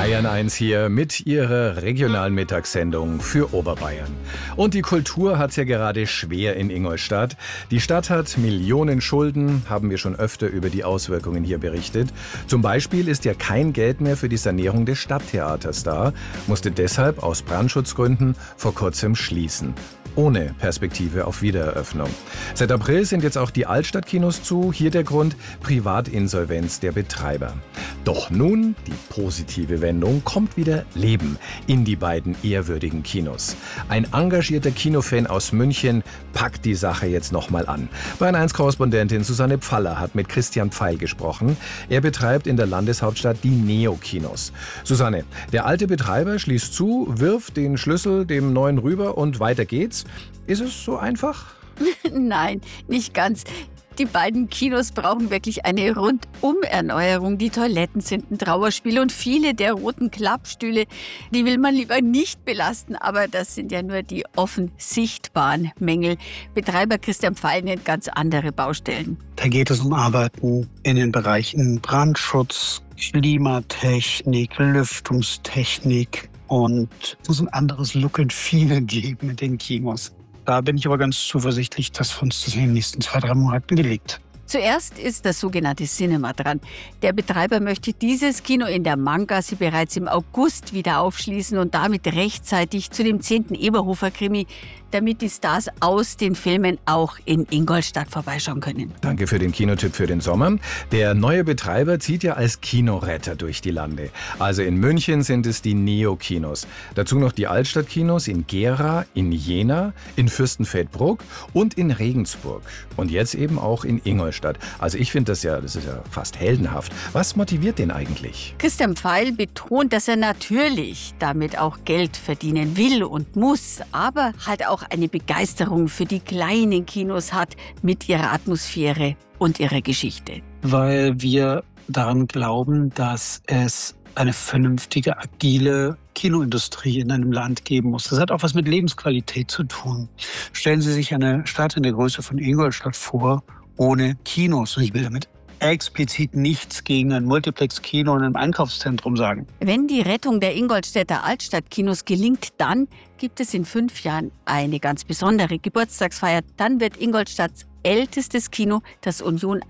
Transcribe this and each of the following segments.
Bayern 1 hier mit ihrer regionalen Mittagssendung für Oberbayern. Und die Kultur hat's ja gerade schwer in Ingolstadt. Die Stadt hat Millionen Schulden, haben wir schon öfter über die Auswirkungen hier berichtet. Zum Beispiel ist ja kein Geld mehr für die Sanierung des Stadttheaters da, musste deshalb aus Brandschutzgründen vor kurzem schließen. Ohne Perspektive auf Wiedereröffnung. Seit April sind jetzt auch die Altstadtkinos zu. Hier der Grund: Privatinsolvenz der Betreiber. Doch nun, die positive Wendung, kommt wieder Leben in die beiden ehrwürdigen Kinos. Ein engagierter Kinofan aus München packt die Sache jetzt nochmal an. Bayern 1-Korrespondentin Susanne Pfaller hat mit Christian Pfeil gesprochen. Er betreibt in der Landeshauptstadt die Neo-Kinos. Susanne, der alte Betreiber schließt zu, wirft den Schlüssel dem neuen rüber und weiter geht's. Ist es so einfach? Nein, nicht ganz. Die beiden Kinos brauchen wirklich eine Rundum-Erneuerung. Die Toiletten sind ein Trauerspiel und viele der roten Klappstühle, die will man lieber nicht belasten. Aber das sind ja nur die offen sichtbaren Mängel. Betreiber Christian Pfeil nennt ganz andere Baustellen. Da geht es um Arbeiten in den Bereichen Brandschutz, Klimatechnik, Lüftungstechnik. Und es muss ein anderes Look and Feel geben mit den Kinos. Da bin ich aber ganz zuversichtlich, dass uns das in den nächsten 2-3 Monaten gelingt. Zuerst ist das sogenannte Cinema dran. Der Betreiber möchte dieses Kino in der Manggasse bereits im August wieder aufschließen und damit rechtzeitig zu dem 10. Eberhofer-Krimi, damit die Stars aus den Filmen auch in Ingolstadt vorbeischauen können. Danke für den Kinotipp für den Sommer. Der neue Betreiber zieht ja als Kinoretter durch die Lande. Also in München sind es die Neo-Kinos. Dazu noch die Altstadtkinos in Gera, in Jena, in Fürstenfeldbruck und in Regensburg. Und jetzt eben auch in Ingolstadt. Also ich finde das ist ja fast heldenhaft. Was motiviert den eigentlich? Christian Pfeil betont, dass er natürlich damit auch Geld verdienen will und muss, aber halt auch eine Begeisterung für die kleinen Kinos hat mit ihrer Atmosphäre und ihrer Geschichte. Weil wir daran glauben, dass es eine vernünftige, agile Kinoindustrie in einem Land geben muss. Das hat auch was mit Lebensqualität zu tun. Stellen Sie sich eine Stadt in der Größe von Ingolstadt vor, ohne Kinos. Und ich will damit explizit nichts gegen ein Multiplex-Kino in einem Einkaufszentrum sagen. Wenn die Rettung der Ingolstädter Altstadtkinos gelingt, dann gibt es in 5 Jahren eine ganz besondere Geburtstagsfeier. Dann wird Ingolstadts ältestes Kino, das Union,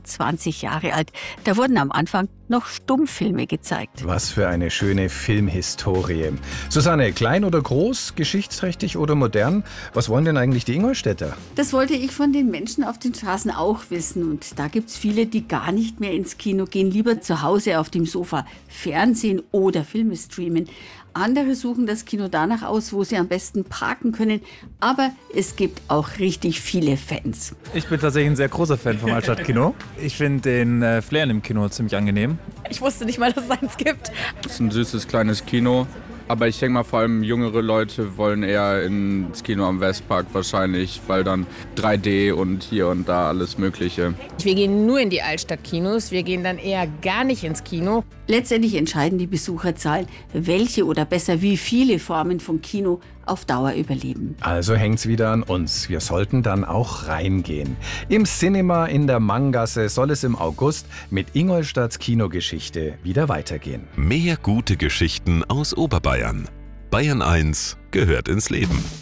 120 Jahre alt. Da wurden am Anfang noch Stummfilme gezeigt. Was für eine schöne Filmhistorie. Susanne, klein oder groß, geschichtsträchtig oder modern? Was wollen denn eigentlich die Ingolstädter? Das wollte ich von den Menschen auf den Straßen auch wissen. Und da gibt es viele, die gar nicht mehr ins Kino gehen, lieber zu Hause auf dem Sofa Fernsehen oder Filme streamen. Andere suchen das Kino danach aus, wo sie am besten parken können. Aber es gibt auch richtig viele Fans. Ich bin tatsächlich ein sehr großer Fan vom Altstadtkino. Ich finde den Flair im Kino ziemlich angenehm. Ich wusste nicht mal, dass es eins gibt. Es ist ein süßes, kleines Kino. Aber ich denke mal, vor allem jüngere Leute wollen eher ins Kino am Westpark wahrscheinlich, weil dann 3D und hier und da alles Mögliche. Wir gehen nur in die Altstadtkinos, wir gehen dann eher gar nicht ins Kino. Letztendlich entscheiden die Besucherzahlen, welche oder besser wie viele Formen von Kino auf Dauer überleben. Also hängt's wieder an uns. Wir sollten dann auch reingehen. Im Cinema in der Manggasse soll es im August mit Ingolstadts Kinogeschichte wieder weitergehen. Mehr gute Geschichten aus Oberbayern. Bayern 1 gehört ins Leben.